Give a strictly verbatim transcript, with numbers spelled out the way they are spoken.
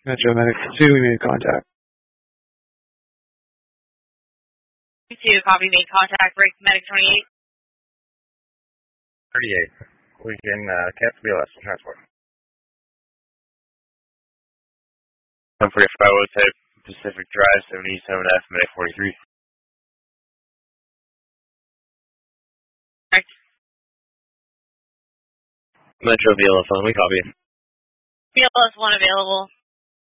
Metro Medic two, we made contact. two, copy, made contact, break Medic twenty-eight. thirty-eight. We can uh, cancel B L S for transport. one forty-five O type Pacific Drive, seventy-seven F, Medic forty-three. Correct. Metro B L S one, we copy. B L S one available.